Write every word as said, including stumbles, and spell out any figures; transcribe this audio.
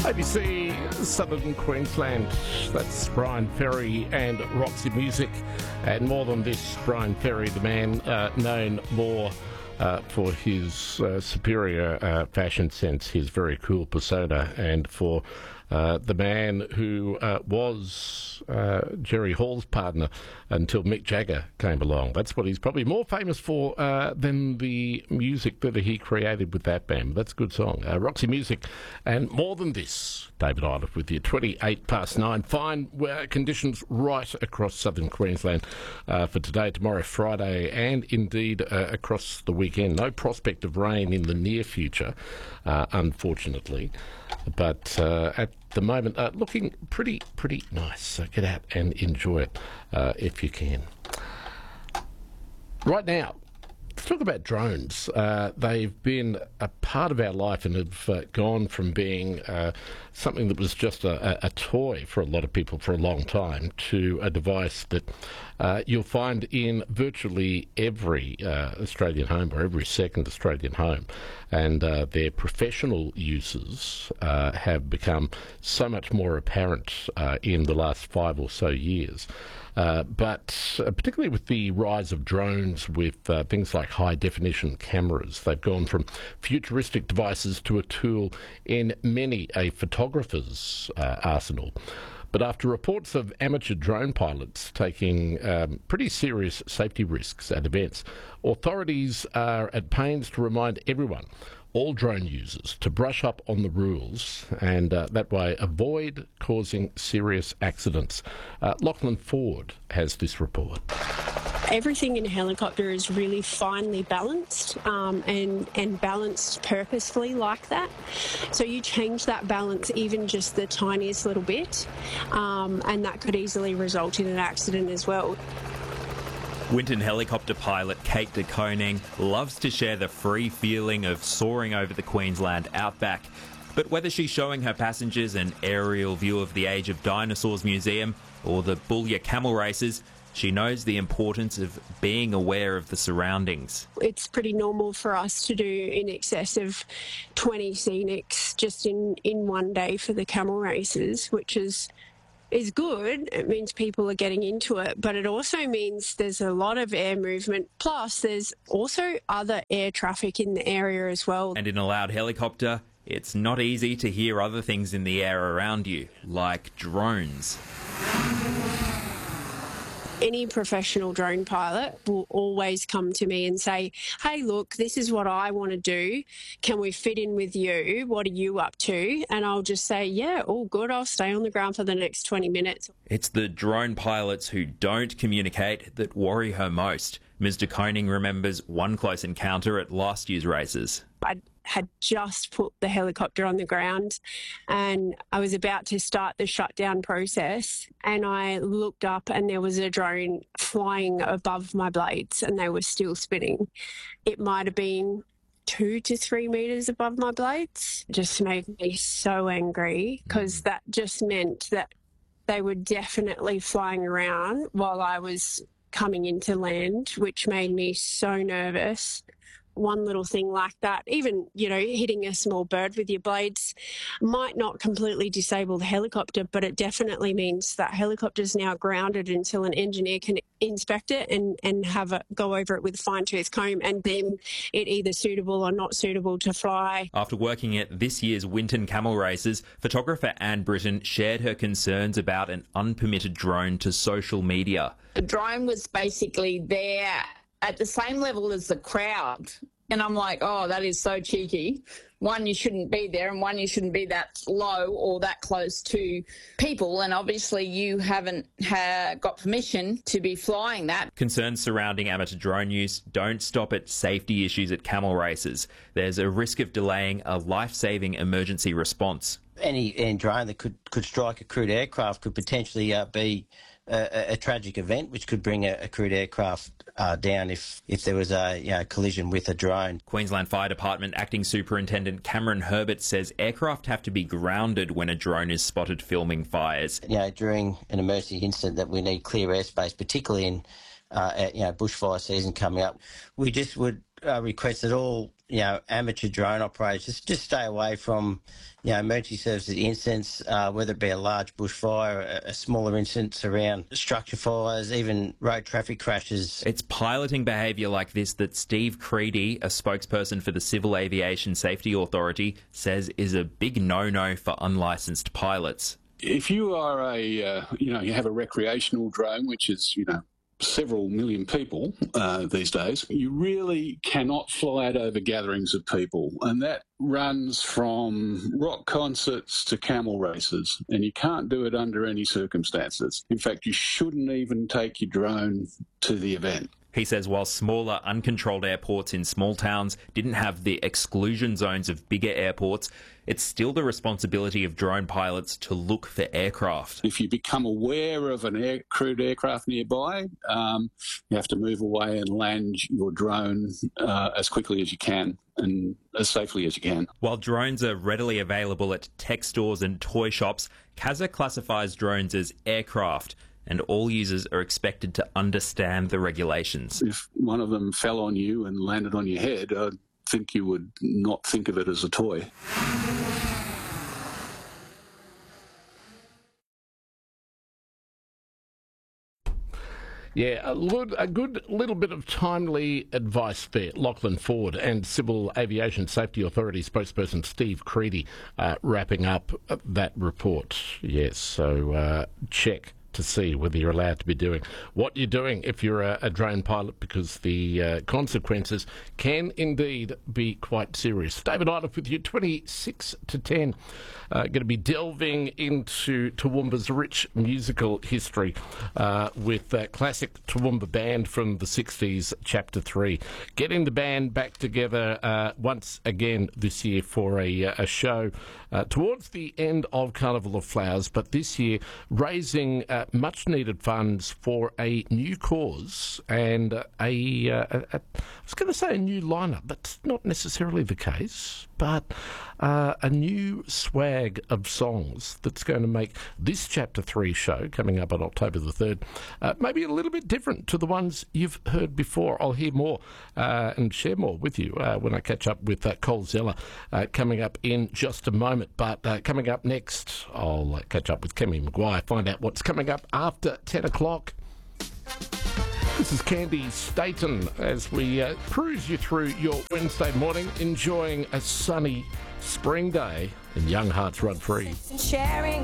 A B C Southern Queensland, that's Brian Ferry and Roxy Music. And more than this, Brian Ferry, the man uh, known more uh, for his uh, superior uh, fashion sense, his very cool persona, and for uh, the man who uh, was uh, Jerry Hall's partner until Mick Jagger came along. That's what he's probably more famous for uh, than the music that he created with that band. That's a good song. Uh, Roxy Music and More Than This. David Iliff with you, twenty-eight past nine. Fine uh, conditions right across southern Queensland uh, for today, tomorrow, Friday, and indeed uh, across the weekend. No prospect of rain in the near future, uh, unfortunately. But uh, at the moment, uh, looking pretty, pretty nice. So get out and enjoy it uh, if you can. Right now, let's talk about drones. Uh, they've been a part of our life and have uh, gone from being uh, something that was just a, a toy for a lot of people for a long time to a device that uh, you'll find in virtually every uh, Australian home or every second Australian home. And uh, their professional uses uh, have become so much more apparent uh, in the last five or so years. Uh, but uh, particularly with the rise of drones with uh, things like high-definition cameras, they've gone from futuristic devices to a tool in many a photographer's uh, arsenal. But after reports of amateur drone pilots taking um, pretty serious safety risks at events, authorities are at pains to remind everyone, all drone users, to brush up on the rules and uh, that way avoid causing serious accidents. Uh, Lachlan Ford has this report. Everything in a helicopter is really finely balanced um, and, and balanced purposefully like that. So you change that balance even just the tiniest little bit, um, and that could easily result in an accident as well. Winton helicopter pilot Kate de Koning loves to share the free feeling of soaring over the Queensland outback. But whether she's showing her passengers an aerial view of the Age of Dinosaurs Museum or the Boulia camel races, she knows the importance of being aware of the surroundings. It's pretty normal for us to do in excess of twenty scenics just in, in one day for the camel races, which is is good. It means people are getting into it, but it also means there's a lot of air movement. Plus, there's also other air traffic in the area as well. And in a loud helicopter, it's not easy to hear other things in the air around you, like drones. Any professional drone pilot will always come to me and say, hey, look, this is what I want to do. Can we fit in with you? What are you up to? And I'll just say, yeah, all good. I'll stay on the ground for the next twenty minutes. It's the drone pilots who don't communicate that worry her most. Miz de Koning remembers one close encounter at last year's races. I had just put the helicopter on the ground and I was about to start the shutdown process, and I looked up and there was a drone flying above my blades and they were still spinning. It might have been two to three metres above my blades. It just made me so angry because that just meant that they were definitely flying around while I was coming into land, which made me so nervous. One little thing like that, even, you know, hitting a small bird with your blades might not completely disable the helicopter, but it definitely means that helicopter is now grounded until an engineer can inspect it and, and have a go over it with a fine-tooth comb and then it either suitable or not suitable to fly. After working at this year's Winton camel races, photographer Anne Britton shared her concerns about an unpermitted drone to social media. The drone was basically there at the same level as the crowd. And I'm like, oh, that is so cheeky. One, you shouldn't be there, and one, you shouldn't be that low or that close to people. And obviously you haven't ha- got permission to be flying that. Concerns surrounding amateur drone use don't stop at safety issues at camel races. There's a risk of delaying a life-saving emergency response. Any, any drone that could, could strike a crewed aircraft could potentially uh, be a, a tragic event, which could bring a, a crewed aircraft uh, down if, if there was a you know, collision with a drone. Queensland Fire Department Acting Superintendent Cameron Herbert says aircraft have to be grounded when a drone is spotted filming fires. You know, during an emergency incident that we need clear airspace, particularly in uh, you know, bushfire season coming up, we just would uh, request that all, you know, amateur drone operators just, just stay away from, you know, emergency services incidents, uh, whether it be a large bushfire, a, a smaller incidents around structure fires, even road traffic crashes. It's piloting behaviour like this that Steve Creedy, a spokesperson for the Civil Aviation Safety Authority, says is a big no-no for unlicensed pilots. If you are a, uh, you know, you have a recreational drone, which is, you know, several million people uh, these days, you really cannot fly it over gatherings of people. And that runs from rock concerts to camel races. And you can't do it under any circumstances. In fact, you shouldn't even take your drone to the event. He says while smaller, uncontrolled airports in small towns didn't have the exclusion zones of bigger airports, it's still the responsibility of drone pilots to look for aircraft. If you become aware of an air, crewed aircraft nearby, um, you have to move away and land your drone uh, as quickly as you can and as safely as you can. While drones are readily available at tech stores and toy shops, C A S A classifies drones as aircraft, and all users are expected to understand the regulations. If one of them fell on you and landed on your head, I'd think you would not think of it as a toy. Yeah, a good, a good little bit of timely advice there. Lachlan Ford and Civil Aviation Safety Authority spokesperson Steve Creedy uh, wrapping up that report. Yes, so uh, check to see whether you're allowed to be doing what you're doing if you're a, a drone pilot, because the uh, consequences can indeed be quite serious. David Iliff with you, twenty-six to ten. Uh, going to be delving into Toowoomba's rich musical history uh, with uh, classic Toowoomba band from the sixties, Chapter three. Getting the band back together uh, once again this year for a, a show uh, towards the end of Carnival of Flowers, but this year raising uh, much-needed funds for a new cause and a, a, a, a I was going to say a new lineup, but that's not necessarily the case, but uh, a new swag of songs that's going to make this Chapter three show, coming up on October the third, uh, maybe a little bit different to the ones you've heard before. I'll hear more uh, and share more with you uh, when I catch up with uh, Cole Zeller uh, coming up in just a moment. But uh, coming up next, I'll uh, catch up with Kemi Maguire, find out what's coming up after ten o'clock. This is Candy Staten as we uh, cruise you through your Wednesday morning, enjoying a sunny spring day in Young Hearts Run Free. Sharing